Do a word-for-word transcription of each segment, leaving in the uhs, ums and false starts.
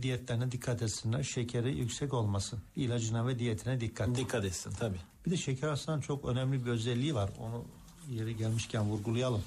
diyetlerine dikkat etsinler. Şekeri yüksek olmasın. İlacına ve diyetine dikkat. Dikkat etsin tabii. Bir de şeker hastanın çok önemli bir özelliği var. Onu yeri gelmişken vurgulayalım.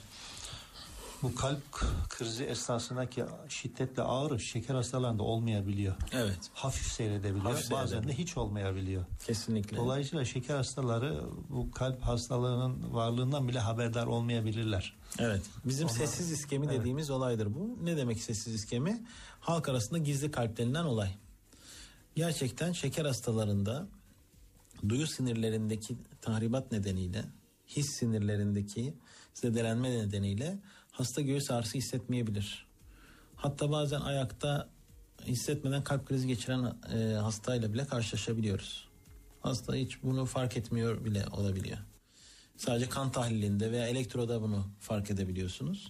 Bu kalp krizi esnasındaki şiddetle ağrı şeker hastalarında olmayabiliyor. Evet. Hafif seyredebiliyor. Hafif bazen seyredebiliyor. De hiç olmayabiliyor. Kesinlikle. Dolayısıyla şeker hastaları bu kalp hastalığının varlığından bile haberdar olmayabilirler. Evet. Bizim Onlar, sessiz iskemi evet. dediğimiz olaydır bu. Ne demek sessiz iskemi? Halk arasında gizli kalp denilen olay. Gerçekten şeker hastalarında duyu sinirlerindeki tahribat nedeniyle, his sinirlerindeki zedelenme nedeniyle hasta göğüs ağrısı hissetmeyebilir. Hatta bazen ayakta hissetmeden kalp krizi geçiren e, hastayla bile karşılaşabiliyoruz. Hasta hiç bunu fark etmiyor bile olabiliyor. Sadece kan tahlilinde veya elektroda bunu fark edebiliyorsunuz.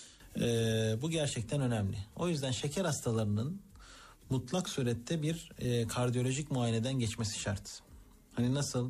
E, bu gerçekten önemli. O yüzden şeker hastalarının mutlak surette bir e, kardiyolojik muayeneden geçmesi şart. Hani nasıl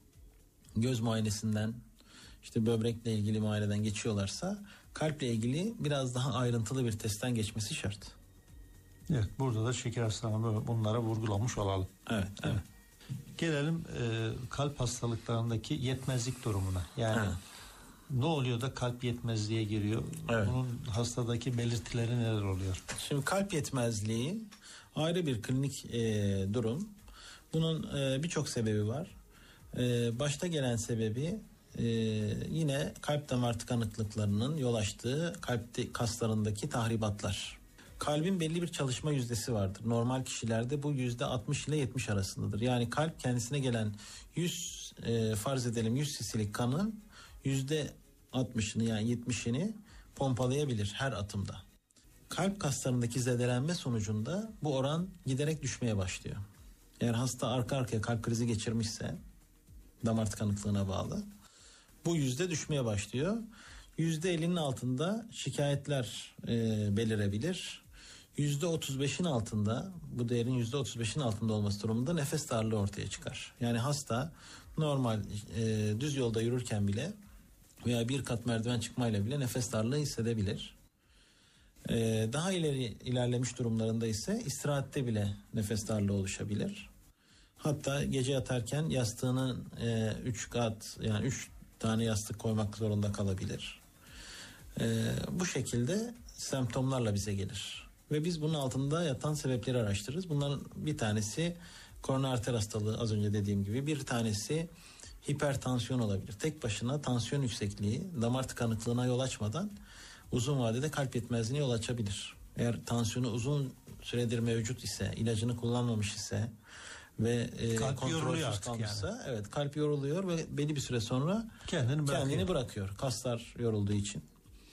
göz muayenesinden, işte böbrekle ilgili muayeneden geçiyorlarsa kalple ilgili biraz daha ayrıntılı bir testten geçmesi şart. Evet, burada da şeker hastalarına bunlara vurgulamış olalım. Evet, evet. Gelelim e, kalp hastalıklarındaki yetmezlik durumuna. Yani evet. ne oluyor da kalp yetmezliğe giriyor? Evet. Bunun hastadaki belirtileri neler oluyor? Şimdi kalp yetmezliği ayrı bir klinik e, durum. Bunun e, birçok sebebi var. E, başta gelen sebebi e, yine kalp damar tıkanıklıklarının yol açtığı kalp kaslarındaki tahribatlar. Kalbin belli bir çalışma yüzdesi vardır. Normal kişilerde bu yüzde altmış ile yetmiş arasındadır. Yani kalp kendisine gelen yüz e, farz edelim yüz cc'lik kanın yüzde altmışını yani yetmişini pompalayabilir her atımda. Kalp kaslarındaki zedelenme sonucunda bu oran giderek düşmeye başlıyor. Eğer hasta arka arkaya kalp krizi geçirmişse damar tıkanıklığına bağlı bu yüzde düşmeye başlıyor. Yüzde ellinin altında şikayetler e, belirebilir. Yüzde otuz beşin altında, bu değerin yüzde otuz beşin altında olması durumunda nefes darlığı ortaya çıkar. Yani hasta normal e, düz yolda yürürken bile veya bir kat merdiven çıkmayla bile nefes darlığı hissedebilir. E, daha ileri ilerlemiş durumlarında ise istirahatte bile nefes darlığı oluşabilir. Hatta gece yatarken yastığının e, üç kat yani üç tane yastık koymak zorunda kalabilir. E, bu şekilde semptomlarla bize gelir. Ve biz bunun altında yatan sebepleri araştırırız. Bunların bir tanesi koroner arter hastalığı az önce dediğim gibi. Bir tanesi hipertansiyon olabilir. Tek başına tansiyon yüksekliği damar tıkanıklığına yol açmadan uzun vadede kalp yetmezliğine yol açabilir. Eğer tansiyonu uzun süredir mevcut ise, ilacını kullanmamış ise ve e, kontrolsüz kalmışsa yani. Evet kalp yoruluyor ve belli bir süre sonra kendini, kendini bırakıyor. Kaslar yorulduğu için.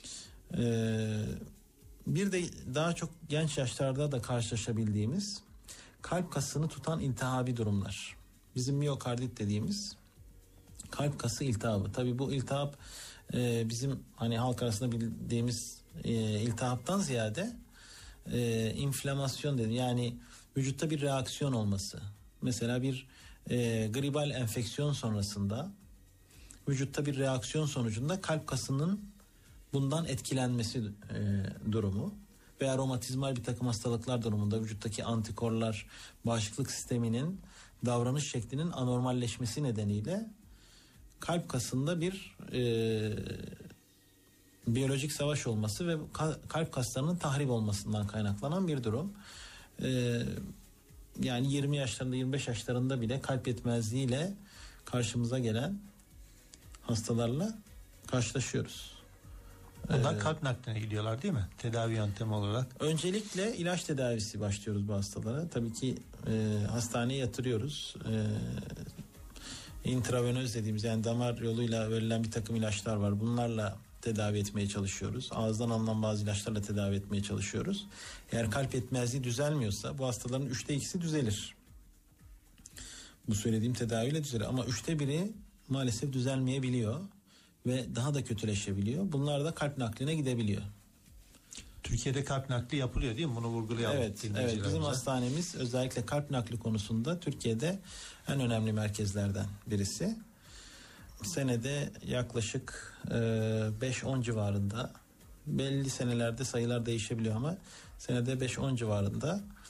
Ee, bir de daha çok genç yaşlarda da karşılaşabildiğimiz kalp kasını tutan iltihabi durumlar. Bizim miyokardit dediğimiz kalp kası iltihabı. Tabii bu iltihap e, bizim hani halk arasında bildiğimiz e, iltihaptan ziyade e, inflamasyon dedi. Yani vücutta bir reaksiyon olması. Mesela bir e, gribal enfeksiyon sonrasında vücutta bir reaksiyon sonucunda kalp kasının bundan etkilenmesi e, durumu veya romatizmal bir takım hastalıklar durumunda vücuttaki antikorlar bağışıklık sisteminin davranış şeklinin anormalleşmesi nedeniyle kalp kasında bir e, biyolojik savaş olması ve ka- kalp kaslarının tahrip olmasından kaynaklanan bir durum. E, yani yirmi yaşlarında yirmi beş yaşlarında bile kalp yetmezliğiyle karşımıza gelen hastalarla karşılaşıyoruz. Bunlar ee, kalp nakline gidiyorlar değil mi? Tedavi yöntemi olarak. Öncelikle ilaç tedavisi başlıyoruz bu hastalara. Tabii ki e, hastaneye yatırıyoruz. E, intravenöz dediğimiz yani damar yoluyla verilen bir takım ilaçlar var. Bunlarla tedavi etmeye çalışıyoruz. Ağızdan alınan bazı ilaçlarla tedavi etmeye çalışıyoruz. Eğer kalp yetmezliği düzelmiyorsa bu hastaların üçte ikisi düzelir. Bu söylediğim tedaviyle düzelir ama üçte biri maalesef düzelmeyebiliyor ve daha da kötüleşebiliyor. Bunlar da kalp nakline gidebiliyor. Türkiye'de kalp nakli yapılıyor değil mi? Bunu vurgulayalım. Evet, evet. Bizim hastanemiz özellikle kalp nakli konusunda Türkiye'de en önemli merkezlerden birisi. Senede yaklaşık beş on civarında, belli senelerde sayılar değişebiliyor ama senede beş on civarında